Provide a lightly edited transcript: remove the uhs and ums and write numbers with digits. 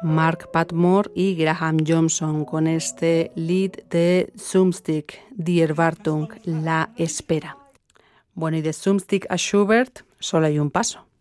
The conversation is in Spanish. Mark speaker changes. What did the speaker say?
Speaker 1: Mark Patmore y Graham Johnson, con este Lied de Zumstick, Die Erwartung, la espera. Bueno, y de Zumstick a Schubert solo hay un paso.